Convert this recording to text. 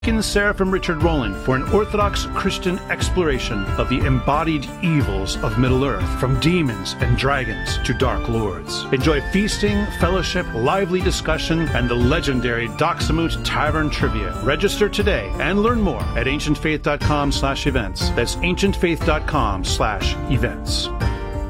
Sarah from Richard Rowland for an Orthodox Christian exploration of the embodied evils of Middle-earth, from demons and dragons to dark lords. Enjoy feasting, fellowship, lively discussion, and the legendary Doxamut Tavern Trivia. Register today and learn more at ancientfaith.com/events. That's ancientfaith.com/events.